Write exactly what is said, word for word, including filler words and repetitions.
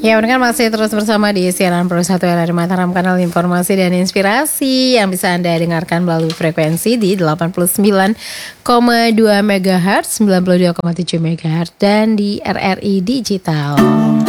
Ya, kan masih terus bersama di siaran Pro satu R R I Mataram, kanal informasi dan inspirasi yang bisa Anda dengarkan melalui frekuensi di delapan puluh sembilan koma dua megahertz, sembilan puluh dua koma tujuh megahertz dan di R R I Digital.